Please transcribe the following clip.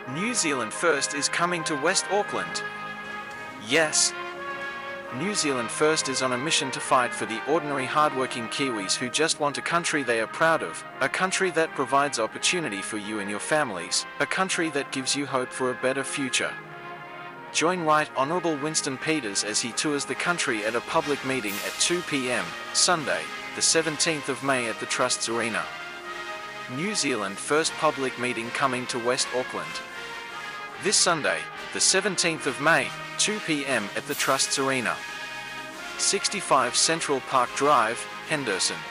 New Zealand First is coming to West Auckland. Yes, New Zealand First is on a mission to fight for the ordinary hardworking Kiwis who just want a country they are proud of, a country that provides opportunity for you and your families, a country that gives you hope for a better future. Join Right Honourable Winston Peters as he tours the country at a public meeting at 2 p.m, Sunday, the 17th of May at the Trust's Arena. New Zealand First public meeting coming to West Auckland. This Sunday, the 17th of May, 2 p.m. at the Trust's Arena. 65 Central Park Drive, Henderson.